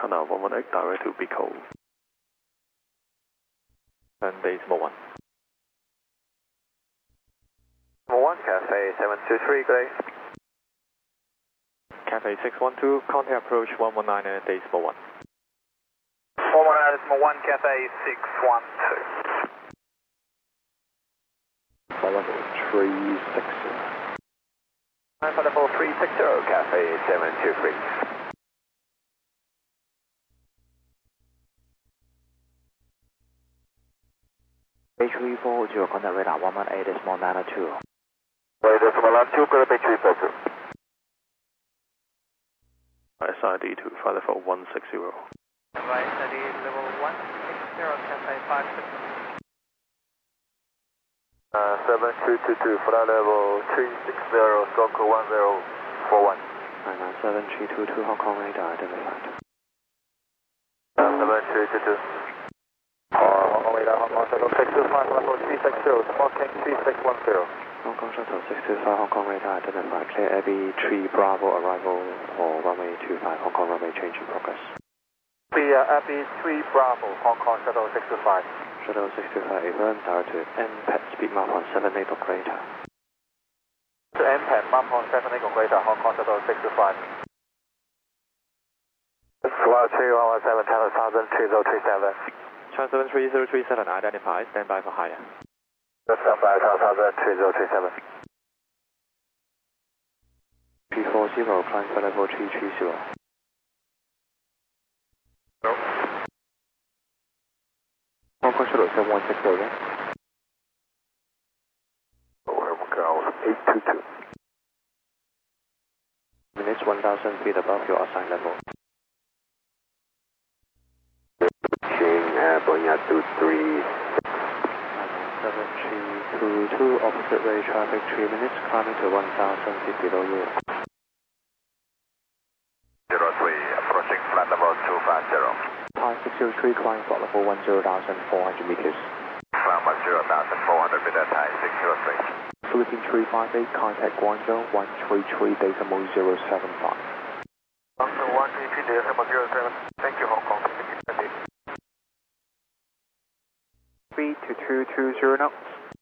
Montana 118 direct to Pico. And decimal 1. 1 Cafe 723, good day. Cafe 612, contact approach 119 and decimal 1. 119 decimal 1, Cafe 612. Level 360. For level 360, Cafe 723. H34, contact radar 118 decimal 902. Wait, decimal 92, go to H34. SID to flight level 160. Right, steady level 160, Cafe 560. 7322, flight level 360, stroke 1041. 997 Hong Kong radar identified. 7322. Hong Kong radar, Hong Kong shuttle 625, level 360, smoking 3610. Hong Kong shuttle 625, Hong Kong radar identified. Clear Abbey 3 Bravo arrival for runway 25, Hong Kong runway change in progress. Abbey 3 Bravo, Hong Kong shuttle 625. Shuttle 625, affirm direct to MPAD speed map on 78 operator. To MPAD map on 78 operator, Hong Kong shuttle 625. Flight 3117, channel 103037. Channel 73037 identified, stand by for higher. Stand by, channel 103037. 340, climb for level 330. Hong Kong shuttle 7160 again. Girls 822. Minutes 1000 feet above your assigned level. Boeing 23. 7322, opposite way traffic 3 minutes, climbing to 1000 feet below you. 03, approaching flight level 250. Time 603, climbing flight level 10,400 meters. Climb 10,400 meters, time 603. Philippine 358, contact Guangzhou 133 decimal 075. Guangzhou 133 decimal 07. Thank you, Hong Kong. 3 to 220 knots.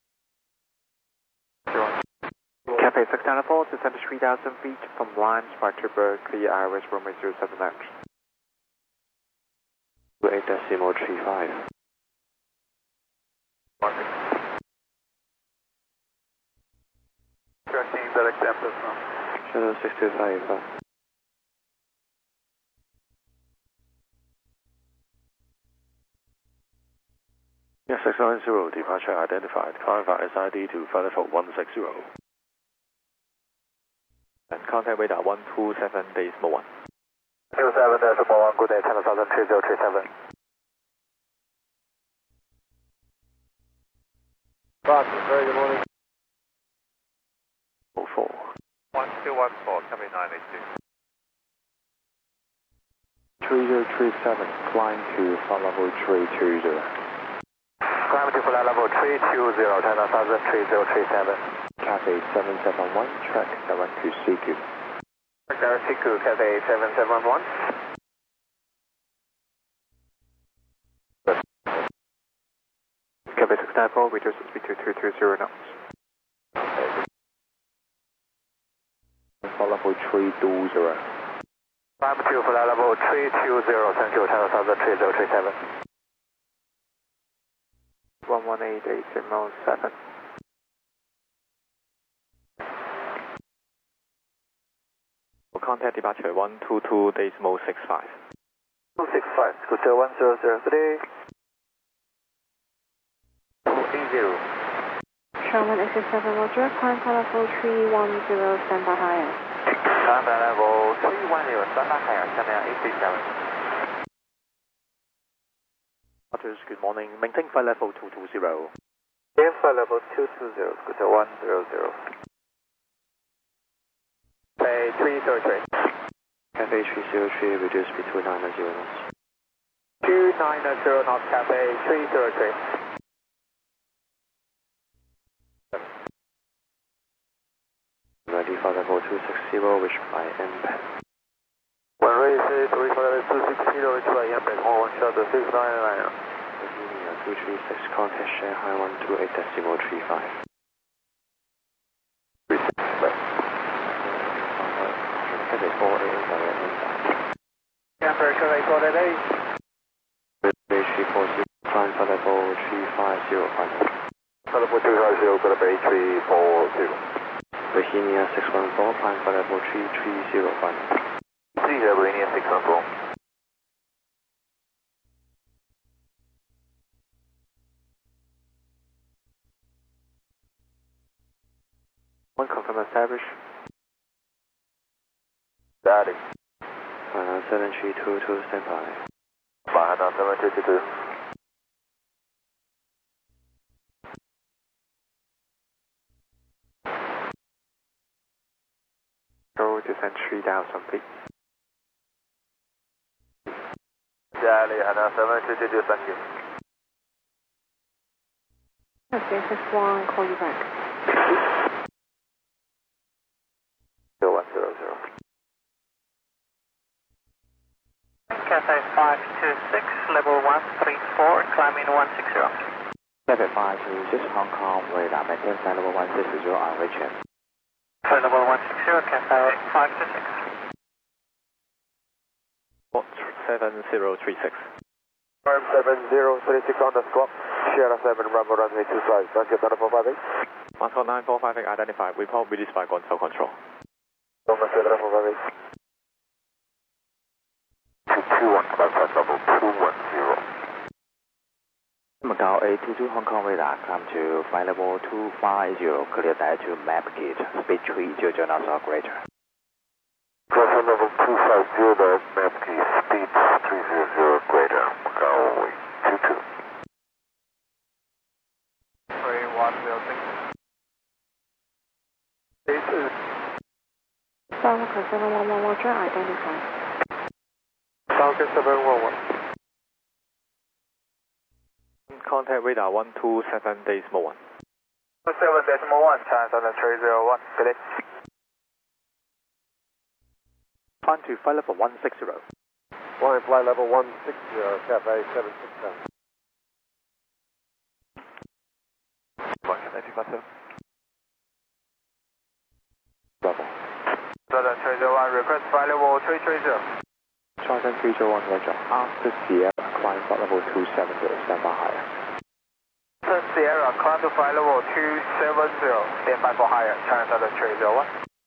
Cafe 694 to 73,000 feet from line, Spartanburg, clear IRS runway 07X. 28 decimal 35. 13 direct access now. Shuttle 625. Yes, 690, departure identified. Climb for SID to flight level 160. And contact radar 127 decimal 1. 27 decimal 1, good day, channel 103037. Roger, very good morning. 04. 1214, coming 982. 3037, climb to flight level 320. Climb to flight level 320, channel 103037. Cafe 771, track direct to CQ. Direct CQ, Cafe 771. Cafe 694, reduce speed to 220 knots. Flight level 320. Climb to flight level 320, thank you, channel 103037. 1188.7. Contact departure 122 decimal 65. 265, Scotia 100, good day. 280. Sherman XS7 Roger, climb for level 310, stand by higher. Climb for level 310, stand by higher, channel 837. Others, good morning. Maintain flight level 220. Maintain flight level 220, Scotia 100. Bay 333. Cafe 303, reduce speed to 990 knots. 290 knots, Cafe 333. Ready for level 260, which by MPAD. Runway Bohemia 236, contact Shanghai 128.35. Cathay 4AA direct inbound. Cathay 4AA. Bay 340, climb for level 350. Level 250, got a Bay 340. Bohemia 614, climb for level 3305. See you, Bohemia 614. One confirm established. Daddy. 7322, stand by. 7322. Go descend 3,000 feet. Daddy, 7322, thank you. Okay, 61, call you back. 0100. Cathay 526, level 134, climbing 160. Cathay 526, Hong Kong, radar, maintain flight level 160 on reach. Flight level 160, Cathay 526. 7036. 7036 on the squawk. Sierra 7, Bravo runway 25. Thank you, 9458. Moscow 9458 identified. Report released by Gonzalo Control. Loma 7458. 221, contact level 210. Macau A22 Hong Kong radar, come to flight level 250, clear direct to map gate, speed 300 knots or greater. Flight level 250, map key, speed 300 greater, Macau A22. 3106. 82. Falcon 711, Roger, identified. Falcon 711. Contact radar 127 decimal 1. 7.1, chance on the 301, good day. Climb to flight level 160. Flying flight level 160, Cafe 767. Bravo. Southern 301, request flight level 330. Charter 301 Roger. After Sierra, climb flight level 270, stand by higher. Sierra, climb to flight level 270, stand by for higher, chance on the 301.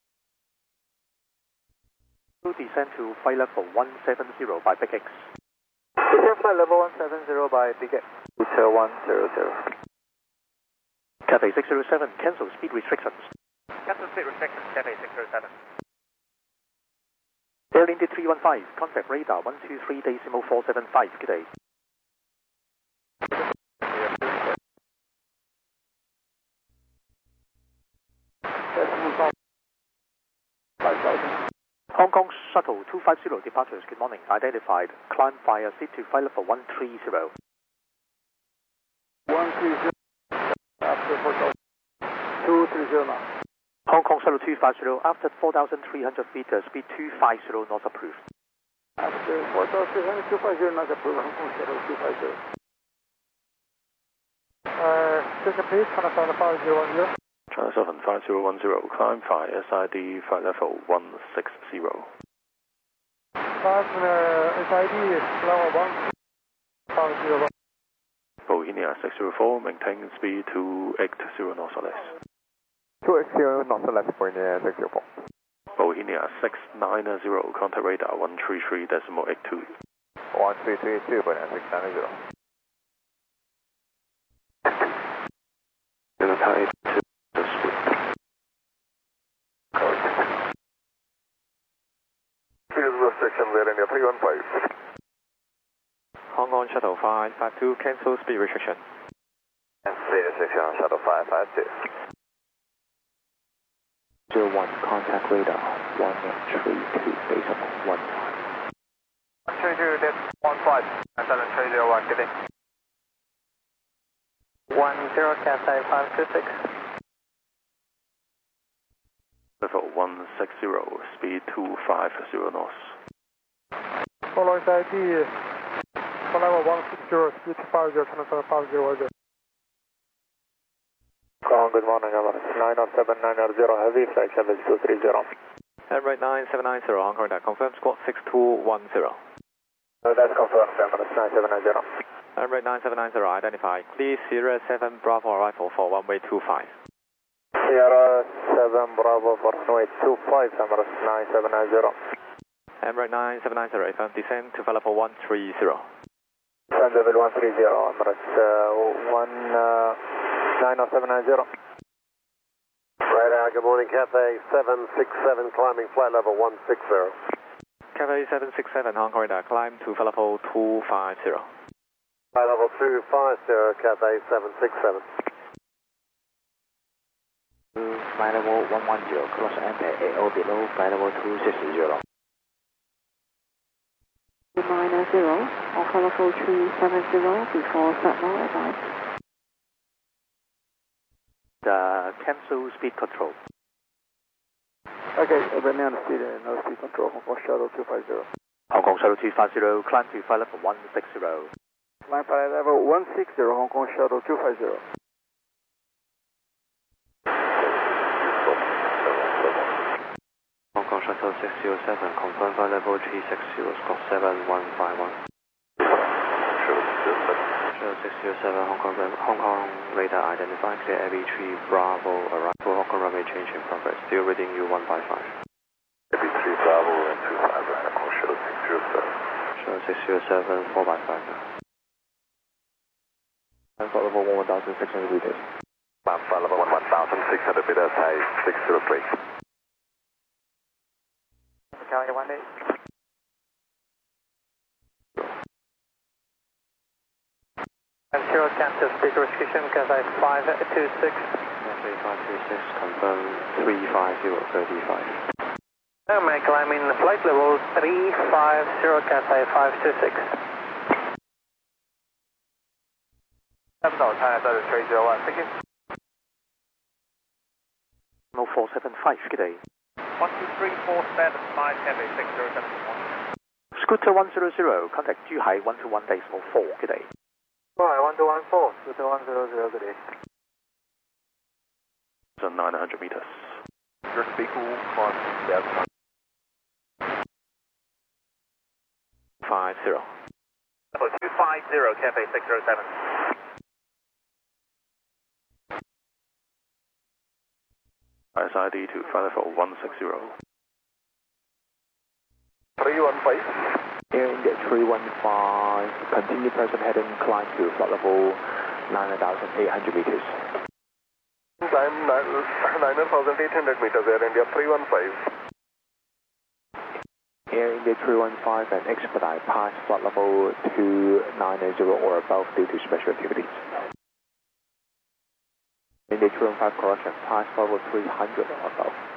Descend to flight level 170 by Big X. Descend flight level 170 by Big X. Hotel 100. Cathay 607, cancel speed restrictions. Cancel speed restrictions, Cathay 607. Air India 315, contact radar 123 decimal 475, good day. Hong Kong Shuttle 250 departures, good morning, identified, climb via seat to flight level 130. 130, after 230 now. Hong Kong Shuttle 250, after 4,300 feet, speed 250, not approved. After 4,300, 250 not approved, Hong Kong Shuttle 250. Second please, China 5010. China 75010, climb via SID flight level 160. SID level 150. Bohemia 604, maintain speed 280 knots or less. 280 knots or less, Bohemia 604. Bohemia 690, contact radar 133 decimal 82. 1332, Bohemia 690. Speed restriction there in your 315. Hong Kong Shuttle 552, cancel speed restriction. Speed restriction on Shuttle 552. 01, contact radar 132 decimal 15. 132, 15, and 301, good day. 10 Cathay 526. Level 160, speed 250 knots. Follow ID, level 160, speed 50, transfer 500. Good morning, Emirates 907-900, heavy flight level 230. Emirates 9790, Hong Kong Radar, confirm squawk 6210. That's confirmed, Emirates 9790. Emirates 9790, identify. Clear Sierra 7 Bravo arrival for runway 25. Sierra 7 Bravo for runway 25, Emirates 9790. Emirates 9790, firm descend to level 130. Descend level 130, Emirates 90790. Radar, good morning, Cathay 767, climbing flight level 160. Cathay 767, Hong Kong Radar, climb to level 250. Flight level 250, Cathay 767. Flight level 110, cross enter AO below, flight level 260. 90, Alpha level 370, before Satmel advice. Cancel speed control. Okay, remain on speed and no speed control, Hong Kong Shuttle 250. Hong Kong Shuttle 250, climb to flight level 160. Climb flight level 160, Hong Kong Shuttle 250. Hong Kong Shuttle 607, confirm flight level 360, squawk 7151. Shuttle 607, Hong Kong radar identified, clear Abbey 3 Bravo, arrival Hong Kong runway change in progress, still reading you 155. Abbey 3 Bravo and 25, Hong Kong Shuttle 607. Shuttle 607, 4x5 now. And flight level 1,600 meters. Flight level 1,600 meters, high 603. Charlie 18. Zero cancel speed restriction, Cathay 526. Cathay 526, confirm 35035. May climbing flight level 350, Cathay 526. 301, thank you. 0475, good day. 123.475, Cathay 6071. Scooter 100, contact Zhuhai 121.4, good day. Hi, 1214, Scooter 100, good day. 900 meters. Your speed cool, climb 7. 50. Level 250, Cathay 607. SID to flight level 160. 315. Air India 315, continue present heading, climb to flight level 9,800 meters. Climb 9,800 meters, Air India 315. Air India 315 and expedite past flight level 290 or above due to special activities. India 315 correction, past flight level 300 or above.